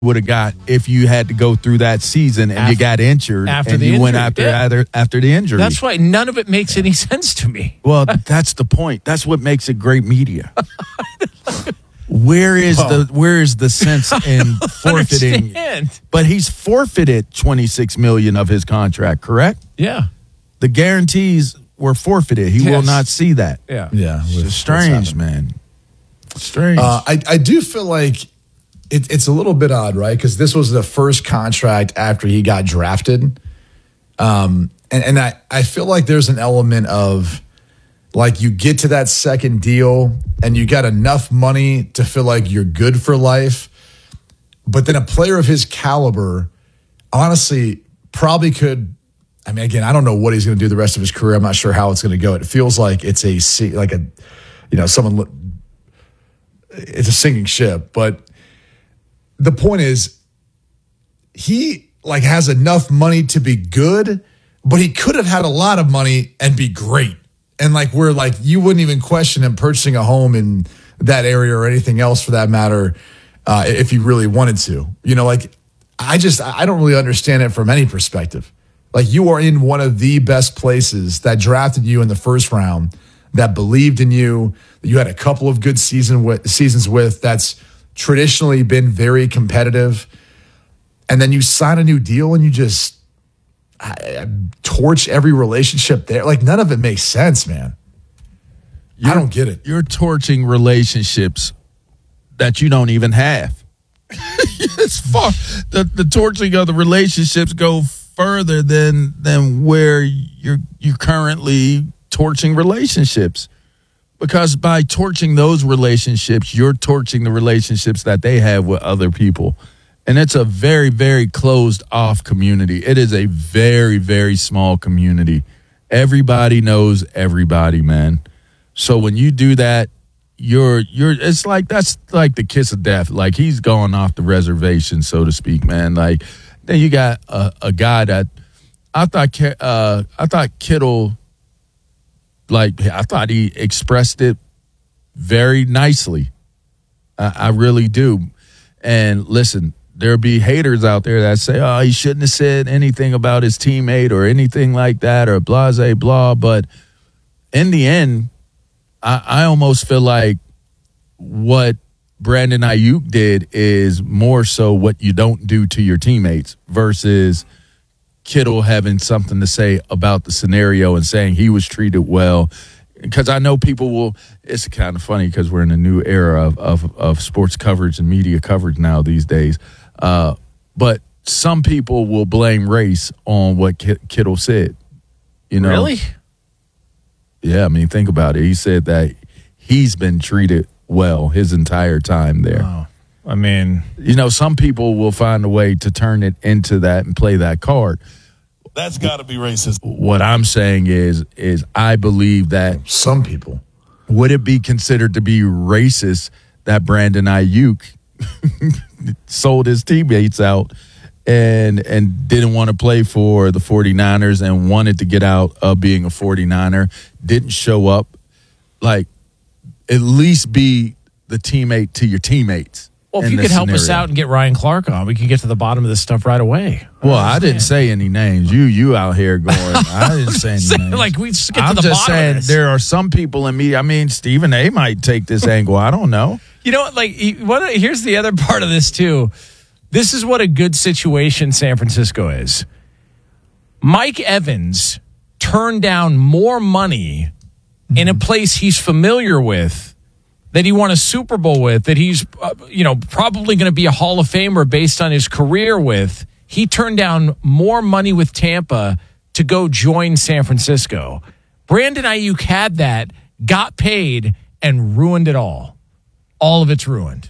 would have got if you had to go through that season and you got injured and you went after the injury. That's why none of it makes any sense to me. Well, that's the point. That's what makes it great media. Where is the sense in forfeiting? But he's forfeited $26 million of his contract, correct? Yeah. The guarantees were forfeited. He will not see that. Yeah. It's strange, man. Strange. I do feel like it's a little bit odd, right? Because this was the first contract after he got drafted. And I feel like there's an element of, like, you get to that second deal and you got enough money to feel like you're good for life. But then a player of his caliber, honestly, probably could. I mean, again, I don't know what he's going to do the rest of his career. I'm not sure how it's going to go. It feels like it's it's a sinking ship. But the point is, he has enough money to be good, but he could have had a lot of money and be great. And you wouldn't even question him purchasing a home in that area or anything else for that matter, if he really wanted to. I don't really understand it from any perspective. You are in one of the best places that drafted you in the first round, that believed in you, that you had a couple of good seasons with, that's traditionally been very competitive. And then you sign a new deal and you just torch every relationship there. None of it makes sense, man. I don't get it. You're torching relationships that you don't even have. It's far. The torching of the relationships go further than where you're currently torching relationships, because by torching those relationships, you're torching the relationships that they have with other people. And it's a very, very closed off community. It is a very, very small community. Everybody knows everybody, man. So when you do that, it's that's like the kiss of death. He's going off the reservation, so to speak, man. Then you got a guy that I thought Kittle, I thought he expressed it very nicely. I really do. And listen, there'll be haters out there that say, oh, he shouldn't have said anything about his teammate or anything like that, or blase, blah. But in the end, I almost feel like what Brandon Ayuk did is more so what you don't do to your teammates versus Kittle having something to say about the scenario and saying he was treated well. Because I know people will – it's kind of funny because we're in a new era of sports coverage and media coverage now these days. But some people will blame race on what Kittle said. Really? Yeah, I mean, think about it. He said that he's been treated well his entire time there. Oh, I mean, some people will find a way to turn it into that and play that card. That's got to be racist. What I'm saying is I believe that some people. Would it be considered to be racist that Brandon Ayuk sold his teammates out and didn't want to play for the 49ers and wanted to get out of being a 49er, didn't show up? At least be the teammate to your teammate. Well, if you could help us out and get Ryan Clark on, we can get to the bottom of this stuff right away. Well, I didn't say any names. You out here going, I didn't say any names. We just get I'm to the just bottom saying of this. there are some people in media. I mean, Stephen A. might take this angle. I don't know. You know what? Here's the other part of this, too. This is what a good situation San Francisco is. Mike Evans turned down more money in a place he's familiar with, that he won a Super Bowl with, that he's probably going to be a Hall of Famer based on his career with. He turned down more money with Tampa to go join San Francisco. Brandon Ayuk had that, got paid, and ruined it all. All of it's ruined.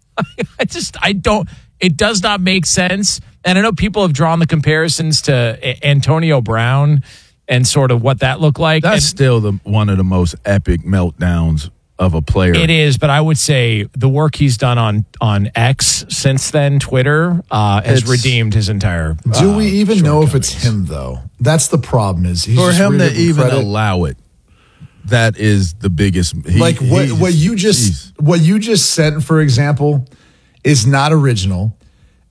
It does not make sense. And I know people have drawn the comparisons to Antonio Brown and sort of what that looked like. That's still one of the most epic meltdowns of a player. It is, but I would say the work he's done on X since then, Twitter, has redeemed his entire. Do we even know if it's him though? That's the problem. Is he's for him really to even allow it? That is the biggest. What you just sent, for example, is not original.